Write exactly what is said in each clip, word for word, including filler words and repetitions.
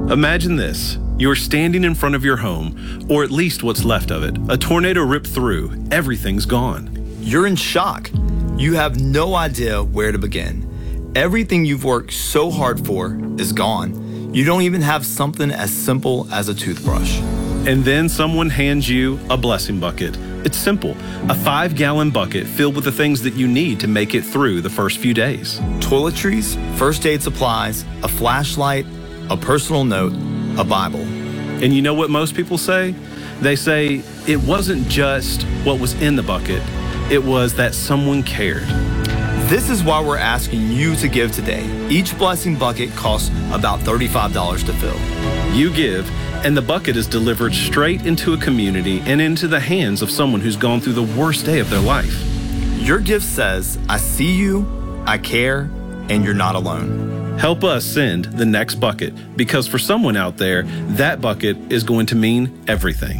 Imagine this. You're standing in front of your home, or at least what's left of it. A tornado ripped through. Everything's gone. You're in shock. You have no idea where to begin. Everything you've worked so hard for is gone. You don't even have something as simple as a toothbrush. And then someone hands you a blessing bucket. It's simple, a five-gallon bucket filled with the things that you need to make it through the first few days. Toiletries, first aid supplies, a flashlight, a personal note, a Bible. And you know what most people say? They say it wasn't just what was in the bucket, it was that someone cared. This is why we're asking you to give today. Each blessing bucket costs about thirty-five dollars to fill. You give, and the bucket is delivered straight into a community and into the hands of someone who's gone through the worst day of their life. Your gift says, I see you, I care, and you're not alone. Help us send the next bucket, because for someone out there, that bucket is going to mean everything.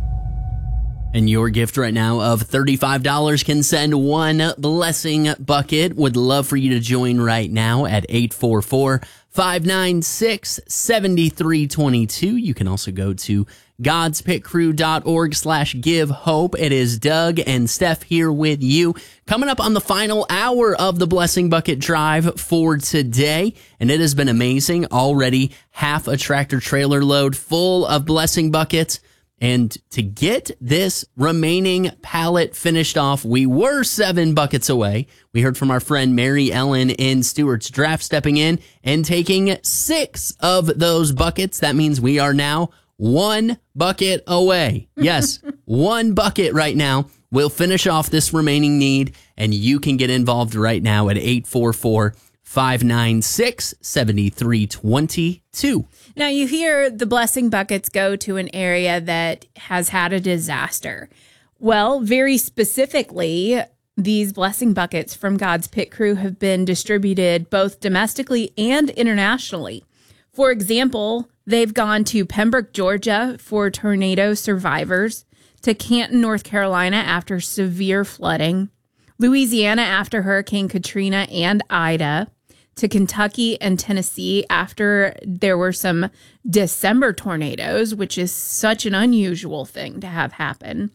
And your gift right now of thirty-five dollars can send one blessing bucket. Would love for you to join right now at eight four four, five nine six, seven three two two. You can also go to godspitcrew.org slash give hope. It is Doug and Steph here with you. Coming up on the final hour of the Blessing Bucket Drive for today. And it has been amazing. Already half a tractor trailer load full of blessing buckets. And to get this remaining pallet finished off, we were seven buckets away. We heard from our friend Mary Ellen in Stewart's Draft stepping in and taking six of those buckets. That means we are now one bucket away. Yes, one bucket right now. We'll finish off this remaining need, and you can get involved right now at eight four four, five nine six, seven three two two. Now, you hear the blessing buckets go to an area that has had a disaster. Well, very specifically, these blessing buckets from God's Pit Crew have been distributed both domestically and internationally. For example, they've gone to Pembroke, Georgia for tornado survivors, to Canton, North Carolina after severe flooding, Louisiana after Hurricane Katrina and Ida, to Kentucky and Tennessee after there were some December tornadoes, which is such an unusual thing to have happen,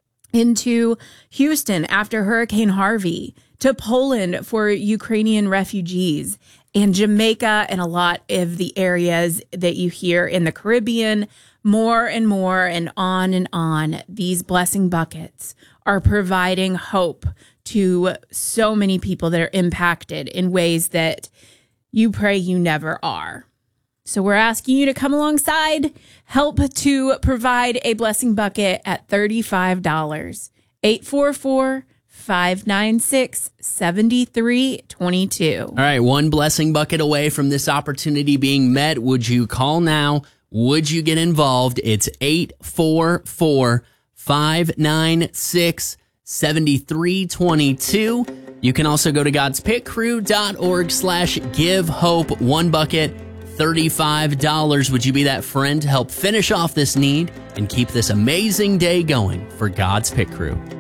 into Houston after Hurricane Harvey, to Poland for Ukrainian refugees, and Jamaica and a lot of the areas that you hear in the Caribbean, more and more and on and on. These blessing buckets are providing hope to so many people that are impacted in ways that you pray you never are. So we're asking you to come alongside, help to provide a blessing bucket at thirty-five dollars. eight four four, five nine six, seven three two two. All right, one blessing bucket away from this opportunity being met. Would you call now? Would you get involved? It's eight four four, five nine six, seven three two two. You can also go to godspitcrew.org slash give hope. One bucket, thirty-five dollars. Would you be that friend to help finish off this need and keep this amazing day going for God's Pit Crew?